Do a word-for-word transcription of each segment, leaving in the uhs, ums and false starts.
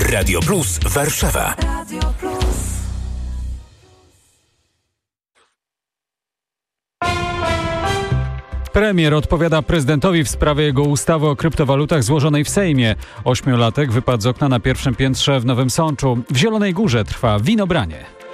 Radio Plus Warszawa. Radio Plus. Premier odpowiada prezydentowi w sprawie jego ustawy o kryptowalutach złożonej w Sejmie. Ośmiolatek wypadł z okna na pierwszym piętrze w Nowym Sączu. W Zielonej Górze trwa winobranie.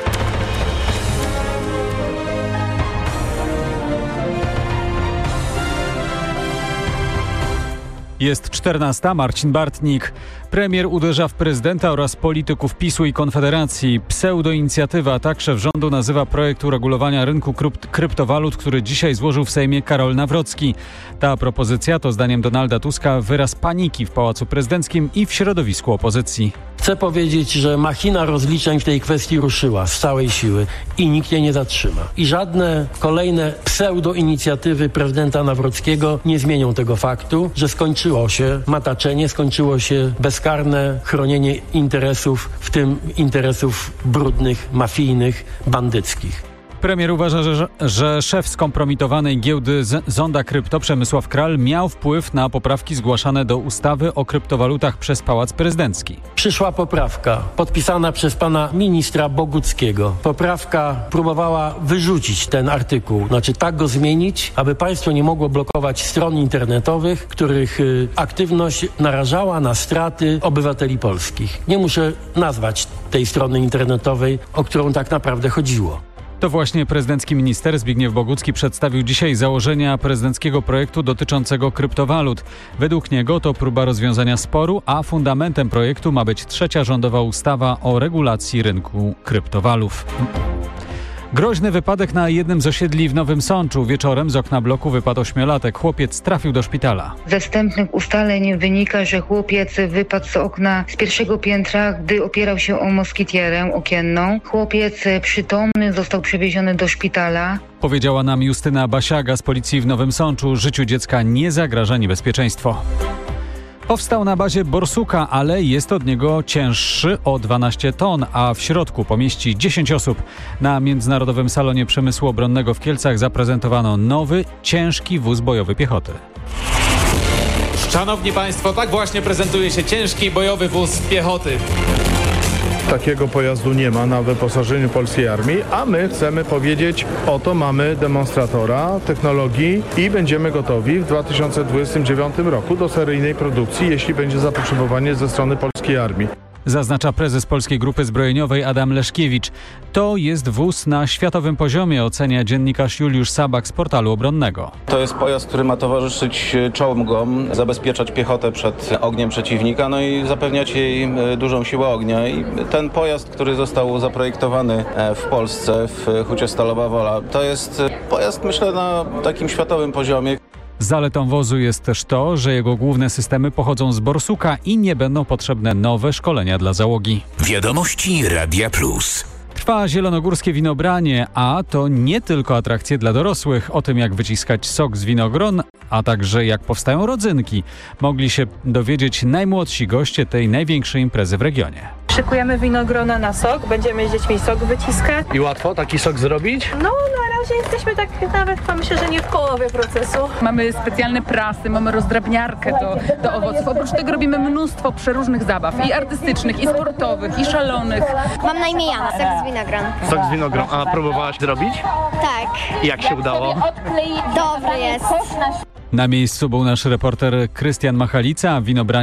Jest czternasta. Marcin Bartnik. Premier uderza w prezydenta oraz polityków PiSu i Konfederacji. Pseudoinicjatywa, tak szef rządu nazywa projekt uregulowania rynku krypt- kryptowalut, który dzisiaj złożył w Sejmie Karol Nawrocki. Ta propozycja to zdaniem Donalda Tuska wyraz paniki w Pałacu Prezydenckim i w środowisku opozycji. Chcę powiedzieć, że machina rozliczeń w tej kwestii ruszyła z całej siły i nikt jej nie zatrzyma. I żadne kolejne pseudoinicjatywy prezydenta Nawrockiego nie zmienią tego faktu, że skończyło się mataczenie, skończyło się bezkarne chronienie interesów, w tym interesów brudnych, mafijnych, bandyckich. Premier uważa, że, że szef skompromitowanej giełdy z Zonda Krypto Przemysław Kral miał wpływ na poprawki zgłaszane do ustawy o kryptowalutach przez Pałac Prezydencki. Przyszła poprawka podpisana przez pana ministra Boguckiego. Poprawka próbowała wyrzucić ten artykuł, znaczy tak go zmienić, aby państwo nie mogło blokować stron internetowych, których y, aktywność narażała na straty obywateli polskich. Nie muszę nazwać tej strony internetowej, o którą tak naprawdę chodziło. To właśnie prezydencki minister Zbigniew Bogucki przedstawił dzisiaj założenia prezydenckiego projektu dotyczącego kryptowalut. Według niego to próba rozwiązania sporu, a fundamentem projektu ma być trzecia rządowa ustawa o regulacji rynku kryptowalut. Groźny wypadek na jednym z osiedli w Nowym Sączu. Wieczorem z okna bloku wypadł ośmiolatek. Chłopiec trafił do szpitala. Ze wstępnych ustaleń wynika, że chłopiec wypadł z okna z pierwszego piętra, gdy opierał się o moskitierę okienną. Chłopiec przytomny został przewieziony do szpitala. Powiedziała nam Justyna Basiaga z policji w Nowym Sączu. Życiu dziecka nie zagraża niebezpieczeństwo. Powstał na bazie borsuka, ale jest od niego cięższy o dwanaście ton, a w środku pomieści dziesięć osób. Na Międzynarodowym Salonie Przemysłu Obronnego w Kielcach zaprezentowano nowy, ciężki wóz bojowy piechoty. Szanowni Państwo, tak właśnie prezentuje się ciężki bojowy wóz piechoty. Takiego pojazdu nie ma na wyposażeniu polskiej armii, a my chcemy powiedzieć, oto mamy demonstratora technologii i będziemy gotowi w dwa tysiące dwudziestym dziewiątym roku do seryjnej produkcji, jeśli będzie zapotrzebowanie ze strony polskiej armii. Zaznacza prezes Polskiej Grupy Zbrojeniowej Adam Leszkiewicz. To jest wóz na światowym poziomie, ocenia dziennikarz Juliusz Sabak z portalu obronnego. To jest pojazd, który ma towarzyszyć czołgom, zabezpieczać piechotę przed ogniem przeciwnika, no i zapewniać jej dużą siłę ognia. I ten pojazd, który został zaprojektowany w Polsce w Hucie Stalowa Wola, to jest pojazd, myślę, na takim światowym poziomie. Zaletą wozu jest też to, że jego główne systemy pochodzą z borsuka i nie będą potrzebne nowe szkolenia dla załogi. Wiadomości Radia Plus. Trwa zielonogórskie winobranie, a to nie tylko atrakcje dla dorosłych. O tym, jak wyciskać sok z winogron, a także jak powstają rodzynki, mogli się dowiedzieć najmłodsi goście tej największej imprezy w regionie. Szykujemy winogrona na sok, będziemy z dziećmi sok wyciskać. I łatwo taki sok zrobić? No, na razie jesteśmy tak nawet, myślę, że nie w połowie procesu. Mamy specjalne prasy, mamy rozdrabniarkę do, do owoców. Oprócz tego robimy mnóstwo przeróżnych zabaw, i artystycznych, i sportowych, i szalonych. Mam na imię Jana, sok z winogron. Sok z winogron. A próbowałaś zrobić? Tak. I jak się udało? Dobry jest. Na miejscu był nasz reporter Krystian Machalica, winobranie